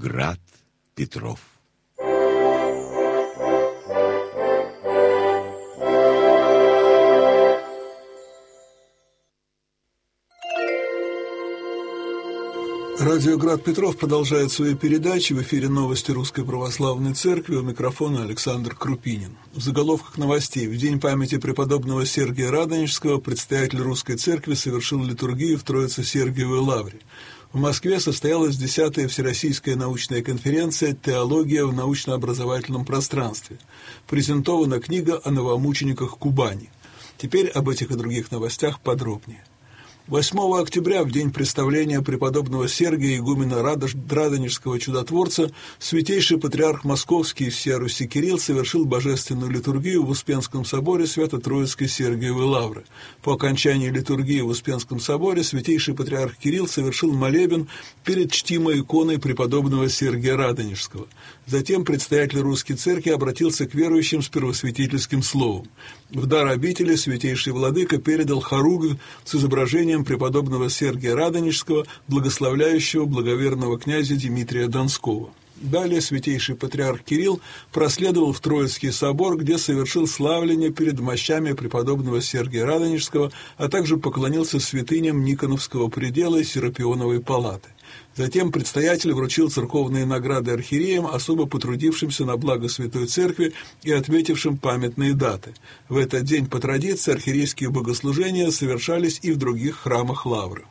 Град Петров. Радио «Град Петров» продолжает свои передачи. В эфире новости Русской Православной Церкви. У микрофона Александр Крупинин. В заголовках новостей. В день памяти преподобного Сергия Радонежского предстоятель Русской Церкви совершил литургию в Троице-Сергиевой лавре. В Москве состоялась 10-я Всероссийская научная конференция «Теология в научно-образовательном пространстве». Презентована книга о новомучениках Кубани. Теперь об этих и других новостях подробнее. 8 октября, в день представления преподобного Сергия, игумена Радонежского чудотворца, святейший патриарх Московский и всея Руси Кирилл совершил божественную литургию в Успенском соборе Свято-Троицкой Сергиевой лавры. По окончании литургии в Успенском соборе святейший патриарх Кирилл совершил молебен перед чтимой иконой преподобного Сергия Радонежского. Затем предстоятель Русской Церкви обратился к верующим с первосвятительским словом. В дар обители святейший владыка передал хоругвь с изображением преподобного Сергия Радонежского, благословляющего благоверного князя Дмитрия Донского. Далее святейший патриарх Кирилл проследовал в Троицкий собор, где совершил славление перед мощами преподобного Сергия Радонежского, а также поклонился святыням Никоновского предела и Серапионовой палаты. Затем предстоятель вручил церковные награды архиереям, особо потрудившимся на благо Святой Церкви и отметившим памятные даты. В этот день по традиции архиерейские богослужения совершались и в других храмах лавры.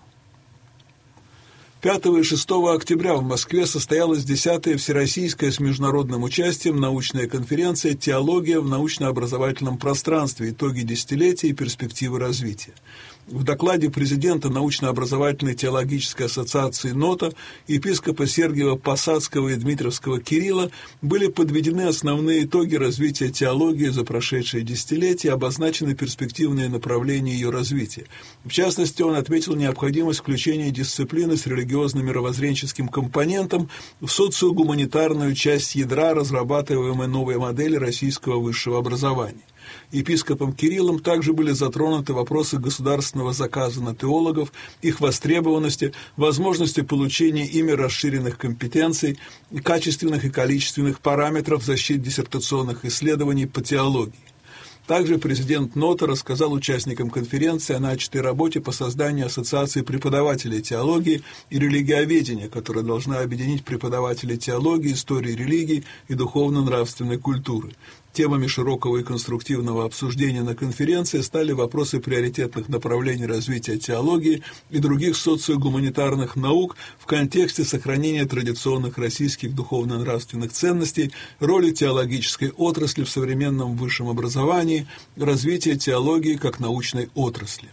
5 и 6 октября в Москве состоялась 10-я Всероссийская с международным участием научная конференция «Теология в научно-образовательном пространстве. Итоги десятилетия и перспективы развития». В докладе президента научно-образовательной теологической ассоциации «НОТА» епископа Сергиева Посадского и Дмитровского Кирилла были подведены основные итоги развития теологии за прошедшие десятилетия и обозначены перспективные направления ее развития. В частности, он отметил необходимость включения дисциплины с религиозно-мировоззренческим компонентом в социогуманитарную часть ядра разрабатываемой новой модели российского высшего образования. Епископом Кириллом также были затронуты вопросы государственного заказа на теологов, их востребованности, возможности получения ими расширенных компетенций, качественных и количественных параметров защиты диссертационных исследований по теологии. Также президент НОТА рассказал участникам конференции о начатой работе по созданию Ассоциации преподавателей теологии и религиоведения, которая должна объединить преподавателей теологии, истории религии и духовно-нравственной культуры. Темами широкого и конструктивного обсуждения на конференции стали вопросы приоритетных направлений развития теологии и других социогуманитарных наук в контексте сохранения традиционных российских духовно-нравственных ценностей, роли теологической отрасли в современном высшем образовании, развития теологии как научной отрасли.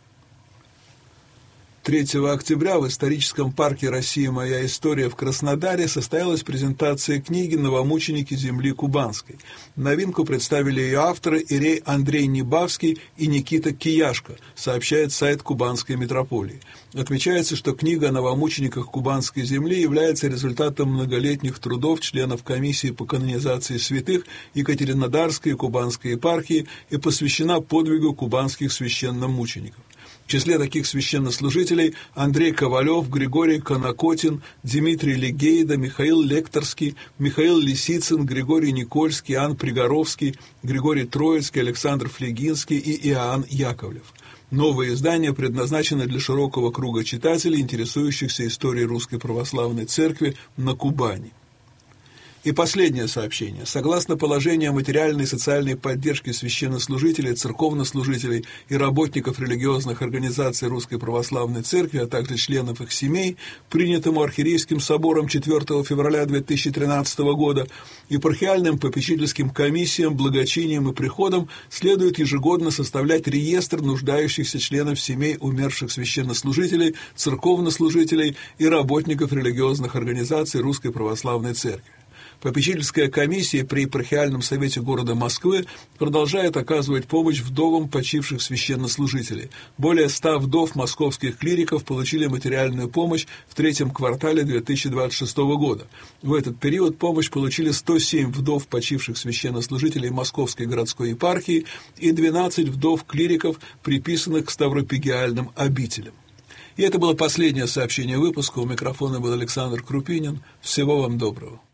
3 октября в историческом парке «Россия. Моя история» в Краснодаре состоялась презентация книги «Новомученики земли Кубанской». Новинку представили ее авторы иерей Андрей Небавский и Никита Кияшко, сообщает сайт Кубанской митрополии. Отмечается, что книга о новомучениках Кубанской земли является результатом многолетних трудов членов комиссии по канонизации святых Екатеринодарской и Кубанской епархии и посвящена подвигу кубанских священномучеников. В числе таких священнослужителей Андрей Ковалев, Григорий Конокотин, Дмитрий Легейда, Михаил Лекторский, Михаил Лисицын, Григорий Никольский, Иоанн Пригоровский, Григорий Троицкий, Александр Флегинский и Иоанн Яковлев. Новое издание предназначено для широкого круга читателей, интересующихся историей Русской Православной Церкви на Кубани. И последнее сообщение. Согласно положению о материальной и социальной поддержке священнослужителей, церковнослужителей и работников религиозных организаций Русской Православной Церкви, а также членов их семей, принятому Архиерейским собором 4 февраля 2013 года, епархиальным попечительским комиссиям, благочиниям и приходам следует ежегодно составлять реестр нуждающихся членов семей умерших священнослужителей, церковнослужителей и работников религиозных организаций Русской Православной Церкви. Попечительская комиссия при епархиальном совете города Москвы продолжает оказывать помощь вдовам почивших священнослужителей. Более 100 вдов московских клириков получили материальную помощь в третьем квартале 2026 года. В этот период помощь получили 107 вдов почивших священнослужителей Московской городской епархии и 12 вдов клириков, приписанных к ставропигиальным обителям. И это было последнее сообщение выпуска. У микрофона был Александр Крупинин. Всего вам доброго.